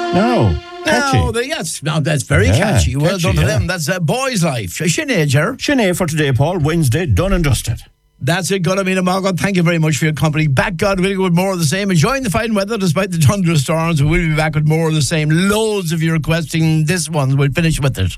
No. Catchy. No, that's very catchy. Well catchy, done to yeah. them. That's Boy's Life. Sinead, Ger. Sinead for today, Paul. Wednesday, done and dusted. That's it, Godamina Margot. Thank you very much for your company. Back, God willing, with more of the same. Enjoying the fine weather despite the thunderstorms. We'll be back with more of the same. Loads of you requesting this one. We'll finish with it.